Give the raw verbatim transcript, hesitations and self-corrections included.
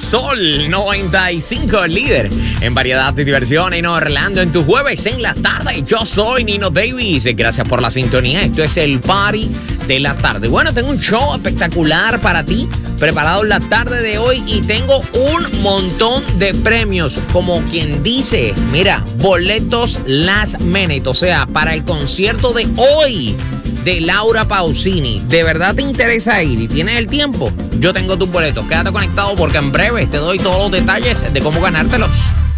Sol noventa y cinco, líder en variedad de diversión en Orlando en tu jueves en la tarde. Yo soy Nino Davis. Gracias por la sintonía. Esto es el Party de la tarde. Bueno, tengo un show espectacular para ti preparado en la tarde de hoy y tengo un montón de premios. Como quien dice, mira, boletos last minute, o sea, para el concierto de hoy de Laura Pausini. ¿De verdad te interesa ir y tienes el tiempo? Yo tengo tus boletos. Quédate conectado porque en breve te doy todos los detalles de cómo ganártelos.